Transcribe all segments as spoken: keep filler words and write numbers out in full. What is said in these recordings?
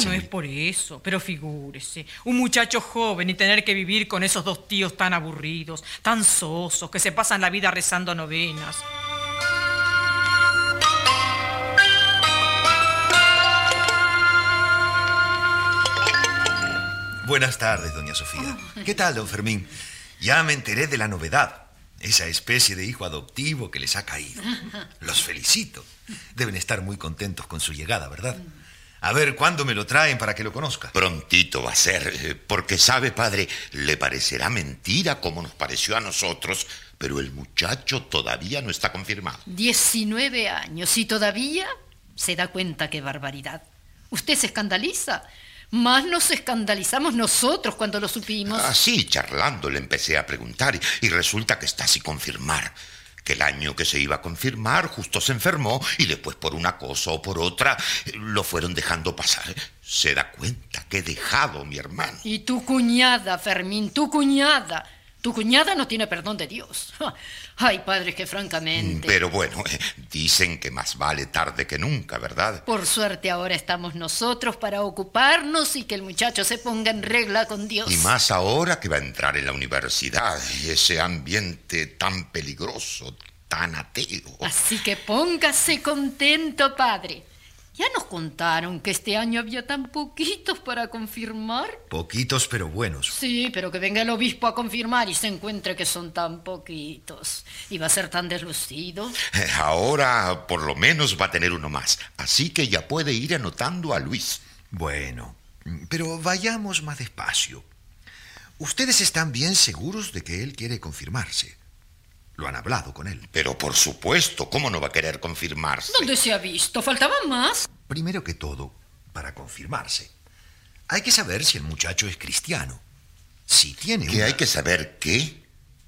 hace no muy... es por eso, pero figúrese, un muchacho joven y tener que vivir con esos dos tíos tan aburridos, tan sosos, que se pasan la vida rezando novenas. Buenas tardes, doña Sofía. ¿Qué tal, don Fermín? Ya me enteré de la novedad. Esa especie de hijo adoptivo que les ha caído. Los felicito. Deben estar muy contentos con su llegada, ¿verdad? A ver, ¿cuándo me lo traen para que lo conozca? Prontito va a ser, porque sabe, padre, le parecerá mentira como nos pareció a nosotros, pero el muchacho todavía no está confirmado. diecinueve años y todavía se da cuenta qué barbaridad. ¿Usted se escandaliza? Más nos escandalizamos nosotros cuando lo supimos. Así, charlando, le empecé a preguntar y, y resulta que está sin confirmar. Que el año que se iba a confirmar justo se enfermó y después por una cosa o por otra lo fueron dejando pasar. Se da cuenta que he dejado, mi hermano. Y tu cuñada, Fermín, tu cuñada. Tu cuñada no tiene perdón de Dios. Ay, padre, que francamente... Pero bueno, eh, dicen que más vale tarde que nunca, ¿verdad? Por suerte ahora estamos nosotros para ocuparnos y que el muchacho se ponga en regla con Dios. Y más ahora que va a entrar en la universidad, ese ambiente tan peligroso, tan ateo. Así que póngase contento, padre. Ya nos contaron que este año había tan poquitos para confirmar. Poquitos, pero buenos. Sí, pero que venga el obispo a confirmar y se encuentre que son tan poquitos. Y va a ser tan deslucido. Eh, Ahora, por lo menos, va a tener uno más. Así que ya puede ir anotando a Luis. Bueno, pero vayamos más despacio. ¿Ustedes están bien seguros de que él quiere confirmarse? ¿Lo han hablado con él? Pero por supuesto, ¿cómo no va a querer confirmarse? ¿Dónde se ha visto? ¿Faltaban más? Primero que todo, para confirmarse, hay que saber si el muchacho es cristiano. Si tiene ¿Qué una... hay que saber qué?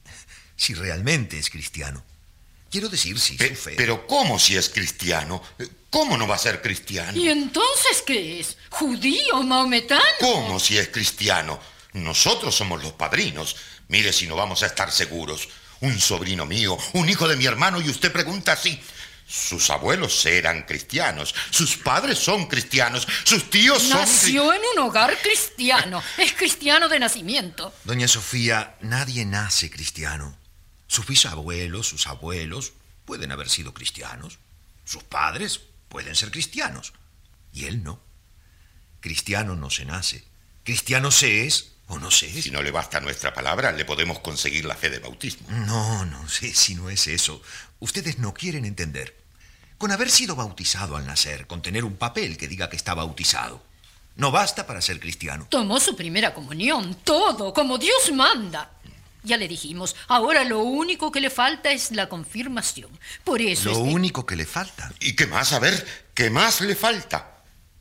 Si realmente es cristiano. Quiero decir, si Pe- su fe... Pero ¿cómo si es cristiano? ¿Cómo no va a ser cristiano? ¿Y entonces qué es? ¿Judío, maometano? ¿Cómo si es cristiano? Nosotros somos los padrinos. Mire si no vamos a estar seguros. Un sobrino mío, un hijo de mi hermano, y usted pregunta así. Sus abuelos eran cristianos, sus padres son cristianos, sus tíos son... Nació en un hogar cristiano. Es cristiano de nacimiento. Doña Sofía, nadie nace cristiano. Sus bisabuelos, sus abuelos pueden haber sido cristianos. Sus padres pueden ser cristianos. Y él no. Cristiano no se nace. Cristiano se es o no se es. Si no le basta nuestra palabra, le podemos conseguir la fe de bautismo. No, no sé si no es eso. Ustedes no quieren entender. Con haber sido bautizado al nacer, con tener un papel que diga que está bautizado, no basta para ser cristiano. Tomó su primera comunión, todo, como Dios manda. Ya le dijimos, ahora lo único que le falta es la confirmación. Por eso... Lo es que... único que le falta, ¿Y qué más? A ver, ¿qué más le falta?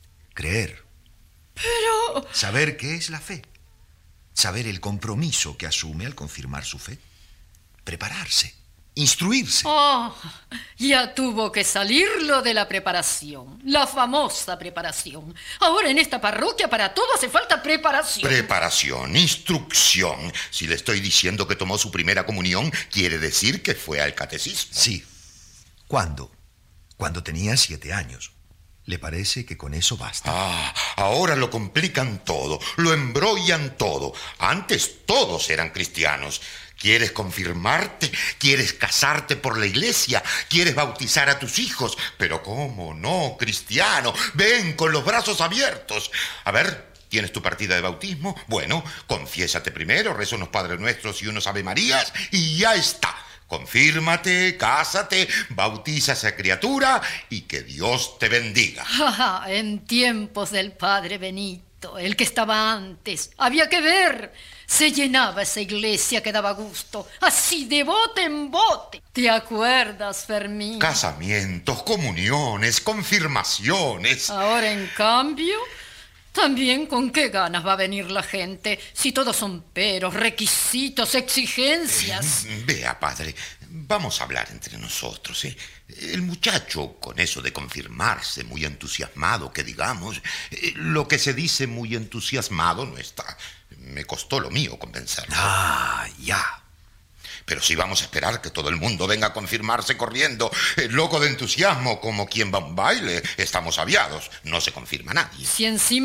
creer. Pero... Saber qué es la fe. Saber el compromiso que asume al confirmar su fe. Prepararse. Instruirse. Oh, ya tuvo que salirlo de la preparación, la famosa preparación. Ahora en esta parroquia para todo hace falta preparación. Preparación, instrucción. Si le estoy diciendo que tomó su primera comunión, quiere decir que fue al catecismo. Sí. ¿Cuándo? Cuando tenía siete años. ¿Le parece que con eso basta? Ah, ahora lo complican todo, lo embrollan todo. Antes todos eran cristianos. ¿Quieres confirmarte? ¿Quieres casarte por la iglesia? ¿Quieres bautizar a tus hijos? Pero ¿cómo no, cristiano? Ven con los brazos abiertos. A ver, ¿tienes tu partida de bautismo? Bueno, confiésate primero, reza unos Padres Nuestros y unos Ave Marías y ya está. Confírmate, cásate, bautiza a esa criatura y que Dios te bendiga. Ah, en tiempos del padre Benito, el que estaba antes, había que ver. Se llenaba esa iglesia que daba gusto, así de bote en bote. ¿Te acuerdas, Fermín? Casamientos, comuniones, confirmaciones. Ahora, en cambio, también con qué ganas va a venir la gente, si todos son peros, requisitos, exigencias. Vea, padre, vamos a hablar entre nosotros, ¿eh? El muchacho, con eso de confirmarse, muy entusiasmado, que digamos, eh, lo que se dice muy entusiasmado no está. Me costó lo mío convencerlo. Ah, ya. Pero si vamos a esperar que todo el mundo venga a confirmarse corriendo, eh, loco de entusiasmo, como quien va a un baile, estamos aviados. No se confirma nadie. Si encima